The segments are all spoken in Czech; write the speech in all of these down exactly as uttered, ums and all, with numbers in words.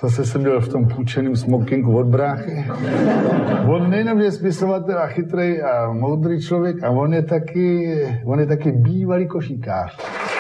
Zase jsem byl v tom půjčeným smokingu od bráchy. On nejenom je spisovatel a chytrý a moudrý člověk, a on je taky, on je taky bývalý košíkář.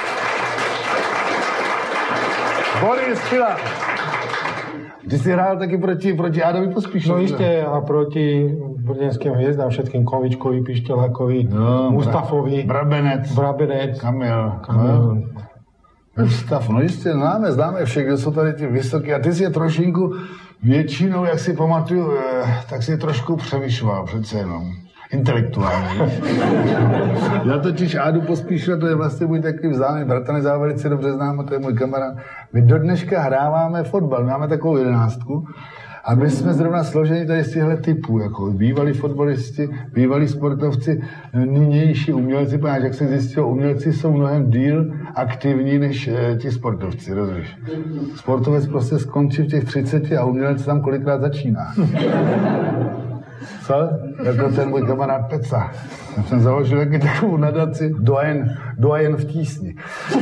Boris Filat. Ty jsi hrál taky proti, proti Ádovi Pospíšilovi. No jistě, a proti brněnským hvězdám, všetkým Kovičkovi, Pištělákovi, no, Mustafovi. Brabenec. Brabenec. Kamil. Kamil. No. Stav, no jistě, známe, známe vše, kdo jsou tady ti vysoký. A ty si je trošinku většinou, jak si pamatuju, tak si je trošku převyšoval přece jenom. Intelektuální. Já totiž Ádu Pospíšila, to je vlastně můj takový vzájemný bratranec, já velice dobře znám, a to je můj kamarád. My do dneška hráváme fotbal, máme takovou jedenáctku. A my jsme zrovna složeni tady z těchto typů, jako bývalí fotbalisti, bývalí sportovci, nynější umělci, protože jak se zjistilo, umělci jsou mnohem díl aktivní než e, ti sportovci, rozumíš? Sportovec prostě skončí v těch třiceti a umělec tam kolikrát začíná. Co? Jako ten můj kamarád Peca. Já jsem založil taky takovou nadaci Dojen, Dojen v tísni.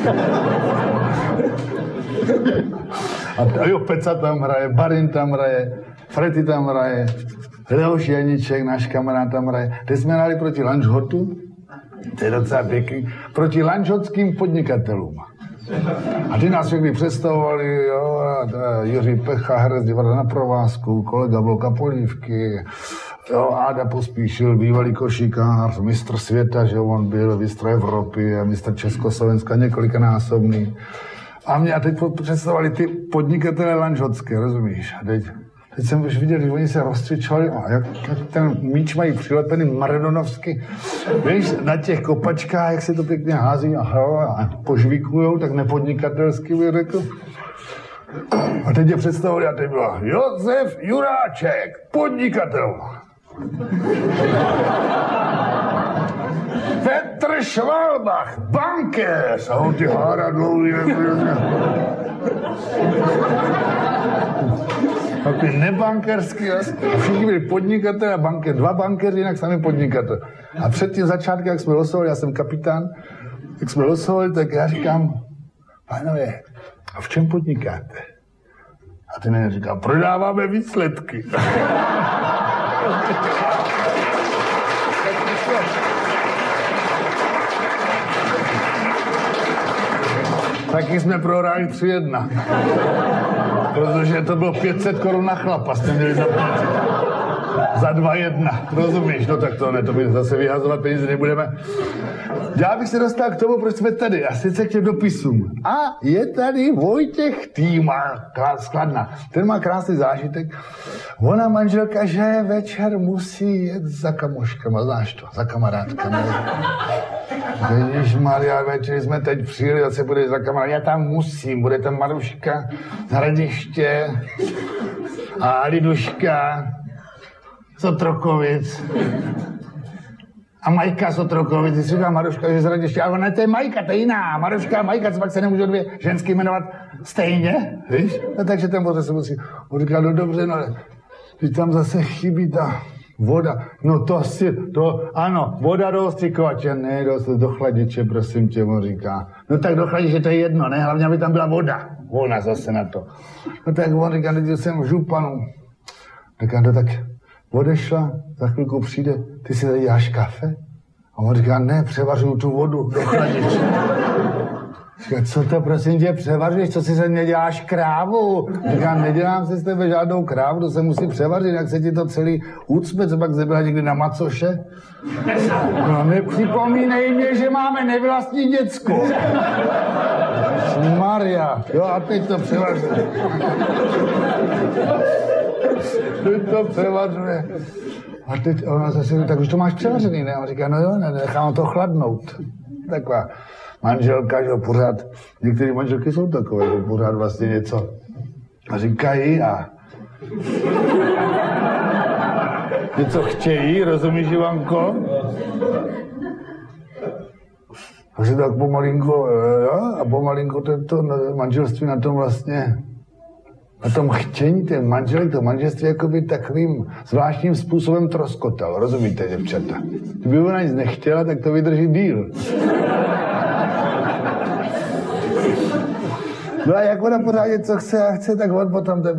A jo, Peca tam hraje, Barin tam hraje, Frety tam hraje, Leoš Janíček, náš kamarád tam hraje. Teď jsme hráli proti Lanžhotu, to je docela pěkný, proti lanžhotským podnikatelům. A ty nás všechny představovali, jo, a Jiří Pecha, herec divadla Na provázku, kolega Volka Polívky, jo, Áda Pospíšil, bývalý košíkář, mistr světa, že on byl, mistr Evropy a mistr Československa, několikanásobný. A mě a teď představovali ty podnikatele lanžhotské, rozumíš? A teď, teď jsem už viděl, že oni se rozcvičovali, a jak, jak ten míč mají přilepený maradonovsky, víš, na těch kopačkách, jak se to pěkně hází a, a požvíkujou, tak nepodnikatelsky bych řekl. A teď je představovali a teď bylo Josef Juráček, podnikatel. Petr Švalbach, bankéř. A on ty hára dlouhý. A ty nebankerský. A všichni byli podnikatelé a bankéř. Dva bankéři, jinak sami podnikatel. A před tím začátkem, jak jsme losovali, já jsem kapitán, jak jsme losovali, tak já říkám, pánové, a v čem podnikáte? A ten říká, prodáváme výsledky. Taky jsme prohráli tři jedna. Protože to bylo pět set korun na chlapa, jste měli zaplatit. Za dva jedna, rozumíš? No tak to ne, to by zase vyhazovat peníze nebudeme. Já bych se dostal k tomu, proč jsme tady, a sice k těm dopisům. A je tady Vojtěch Týma, Skladna. Ten má krásný zážitek. Ona manželka, že večer musí jet za kamoškama, znáš to, za kamarádkami. Ježišmarja, večer jsme teď přijeli, a se bude za kamarádkami. Já tam musím, bude tam Maruška z Hradiště a Liduška z Otrokovic. A Majka z Otrokovic, ty si říká Maruška, že z Hradiště, ale ne, to je Majka, to je jiná. Maruška a Majka, co pak se nemůžou dvě žensky jmenovat stejně, víš? No, takže ten poté se musí, on říká, no dobře, no, když tam zase chybí ta voda, no to si, to, ano, voda do ostřikovače, ne, do, do chladiče, prosím tě, on říká. No tak do chladiče to je jedno, ne, hlavně, aby tam byla voda. Ona zase na to. No tak on říká, teď jsem v županu. Tak no tak odešla, za chvilku přijde, ty si tady děláš kafe? A on říká, ne, převařuju tu vodu do chladiče. Říká, co to prosím tě převaříš, co si se mě děláš krávu? Říká, nedělám si s tebe žádnou krávu, to se musí převařit, jak se ti to celý ucpe, co pak zbyla někdy na macoše. No nepřipomínej mě, že máme nevlastní děcko. Maria, jo a teď to převařuje. Teď to převařuje. A teď ona zase, tak už to máš převařený, ne? A on říká, no jo, ne, nechám to chladnout. Taková manželka, že pořád, některé manželky jsou takové, že pořád vlastně něco říkají a něco chtějí, rozumíš, Ivanko? A že tak pomalinko, jo, a pomalinko to, to manželství na tom vlastně, na tom chtění té manželek, to manželství jakoby takovým zvláštním způsobem troskotal, rozumíte, děvčata? Kdyby ona nic nechtěla, tak to vydrží díl. No a jak ona pořád něco chce a chce, tak on potom